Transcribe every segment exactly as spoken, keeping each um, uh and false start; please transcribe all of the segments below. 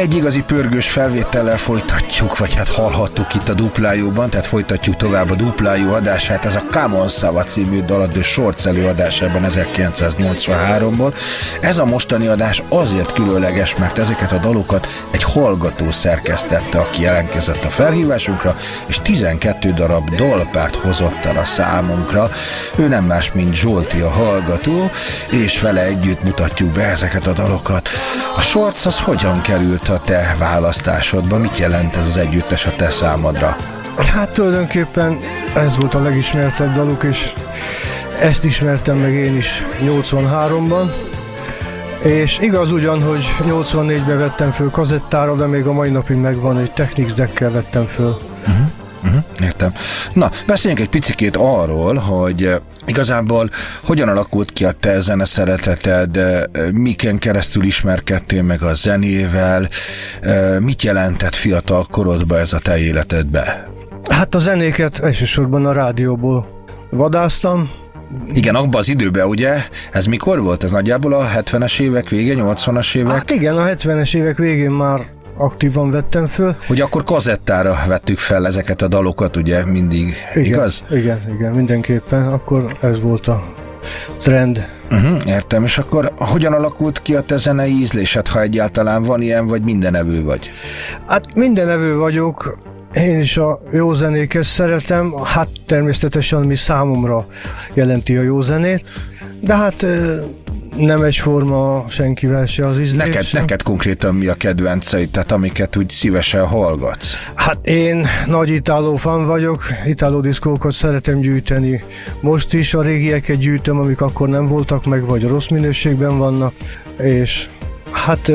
egy igazi pörgős felvétellel folytatjuk, vagy hát hallhattuk itt a Duplájóban, tehát folytatjuk tovább a Duplájó adását. Ez a Come On Sava című dal a The Shorts előadásában ezerkilencszáznyolcvanháromból. Ez a mostani adás azért különleges, mert ezeket a dalokat egy hallgató szerkesztette, aki jelentkezett a felhívásunkra, és tizenkét darab dalpárt hozott el a számunkra. Ő nem más, mint Zsolti a hallgató, és vele együtt mutatjuk be ezeket a dalokat. A Shorts az hogyan került a te választásodba? Mit jelent ez az együttes a te számodra? Hát tulajdonképpen ez volt a legismertebb daluk, és ezt ismertem meg én is nyolcvanháromban. És igaz ugyan, hogy nyolcvannégyben vettem föl kazettára, de még a mai napig megvan, egy Technics Deckkel vettem föl. Uh-huh. Uh-huh, értem. Na, beszéljünk egy picikét arról, hogy igazából hogyan alakult ki a te zene szereteted, miken keresztül ismerkedtél meg a zenével, mit jelentett fiatal korodban ez a te életedbe? Hát a zenéket elsősorban a rádióból vadásztam. Igen, abban az időben, ugye? Ez mikor volt? Ez nagyjából a hetvenes évek vége, nyolcvanas évek? Hát igen, a hetvenes évek végén már aktívan vettem föl. Hogy akkor kazettára vettük fel ezeket a dalokat, ugye, mindig, igen, igaz? Igen, igen, mindenképpen. Akkor ez volt a trend. Uh-huh, értem, és akkor hogyan alakult ki a te zenei ízlésed, ha egyáltalán van ilyen, vagy mindenevő vagy? Hát mindenevő vagyok. Én is a jó zenéket szeretem, hát természetesen mi számomra jelenti a jó zenét, de hát nem egyforma senkivel se az ízlés. Neked, neked konkrétan mi a kedvenceid, tehát amiket úgy szívesen hallgatsz? Hát én nagy Italo fan vagyok, Italo diszkókat szeretem gyűjteni. Most is a régieket gyűjtöm, amik akkor nem voltak meg, vagy rossz minőségben vannak, és hát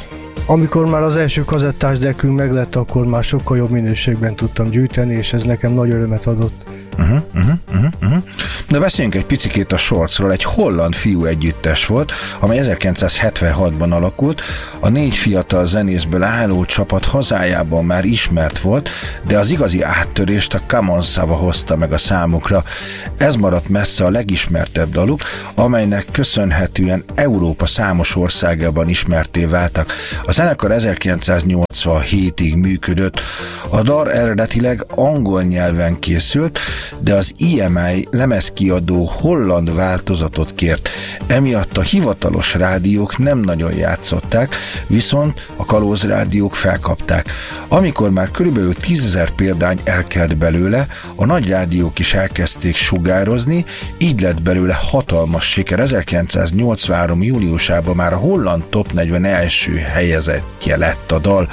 amikor már az első kazettás deckünk meglett, akkor már sokkal jobb minőségben tudtam gyűjteni, és ez nekem nagy örömet adott. Uh-huh, uh-huh, uh-huh, uh-huh. De beszéljünk egy picikét a Shortsról. Egy holland fiú együttes volt, amely ezerkilencszázhetvenhatban alakult. A négy fiatal zenészből álló csapat hazájában már ismert volt, de az igazi áttörést a Come On Sava hozta meg a számukra. Ez maradt messze a legismertebb daluk, amelynek köszönhetően Európa számos országában ismertté váltak. A zenekar ezerkilencszáznyolcvanhétig működött. A dal eredetileg angol nyelven készült, de az i em i lemezkiadó holland változatot kért. Emiatt a hivatalos rádiók nem nagyon játszották, viszont a kalózrádiók felkapták. Amikor már körülbelül tízezer példány elkelt belőle, a nagy rádiók is elkezdték sugározni, így lett belőle hatalmas siker. ezerkilencszáznyolcvanhárom júliusában már a holland top negyven első helyezettje lett a dal.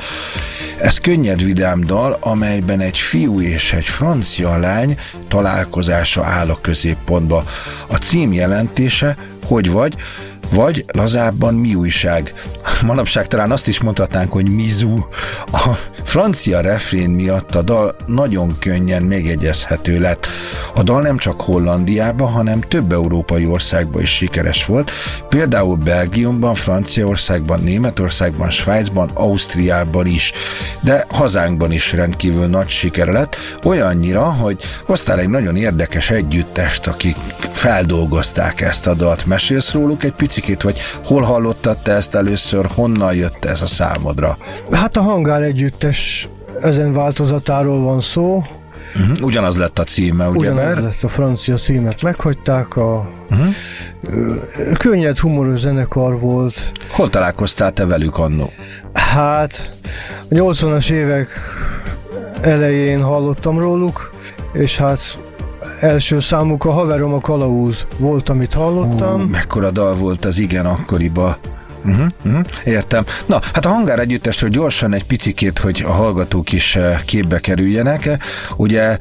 Ez könnyed vidám dal, amelyben egy fiú és egy francia lány találkozása áll a középpontba. A cím jelentése, hogy vagy, vagy lazábban mi újság. Manapság talán azt is mondhatnánk, hogy mizu. A francia refrén miatt a dal nagyon könnyen megjegyezhető lett. A dal nem csak Hollandiában, hanem több európai országban is sikeres volt, például Belgiumban, Franciaországban, Németországban, Svájcban, Ausztriában is, de hazánkban is rendkívül nagy sikere lett, olyannyira, hogy hoztál egy nagyon érdekes együttest, akik feldolgozták ezt a dalt. Mesélsz róluk egy picikét, vagy hol hallottad te ezt először, honnan jött ez a számodra? Hát a Hangár együttes ezen változatáról van szó. Uh-huh. Ugyanaz lett a címe, ugye? Ugyanaz lett a francia címet. Meghagyták, a uh-huh. könnyed humorú zenekar volt. Hol találkoztál te velük annó? Hát a nyolcvanas évek elején hallottam róluk, és hát első számuk a Haverom a Kalauz volt, amit hallottam. Uh, mekkora dal volt az, igen, akkoriban. Uh-huh, uh-huh, értem. Na, hát a Hangár együttesről gyorsan egy picikét, hogy a hallgatók is képbe kerüljenek. Ugye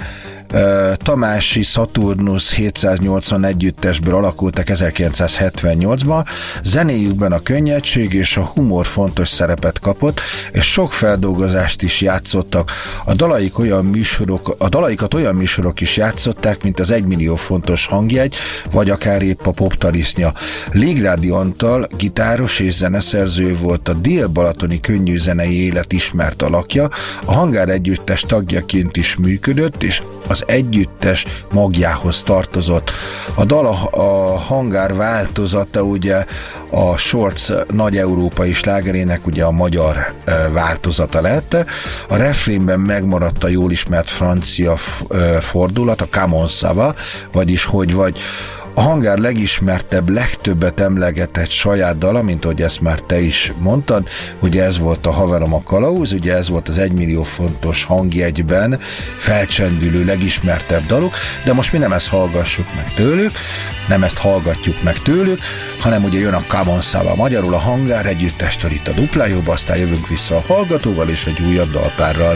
Tamási Saturnus hétszáznyolcvan együttesből alakultak ezerkilencszázhetvennyolcban, zenéjükben a könnyedség és a humor fontos szerepet kapott, és sok feldolgozást is játszottak. A dalaik olyan műsorok, a dalaikat olyan műsorok is játszották, mint az egymillió fontos hangjegy, vagy akár épp a Poptarisznya. Légrádi Antal gitáros és zeneszerző volt, a dél-balatoni könnyűzenei élet ismert alakja, a Hangár együttes tagjaként is működött, és az együttes magjához tartozott. A dal a, a hangár változata ugye a Shorts nagy európai slágerének ugye a magyar e, változata lett. A refrénben megmaradt a jól ismert francia f, e, fordulat, a Come on Sava, vagyis hogy vagy. A hangár legismertebb, legtöbbet emlegetett saját dala, mint ahogy ezt már te is mondtad, ugye ez volt a Haverom a kalauz, ugye ez volt az egymillió fontos hangjegyben felcsendülő, legismertebb daluk, de most mi nem ezt hallgassuk meg tőlük, nem ezt hallgatjuk meg tőlük, hanem ugye jön a Come on Sava, magyarul a hangár együttestől itt a Dupla Jóba, aztán jövünk vissza a hallgatóval és egy újabb dalpárral.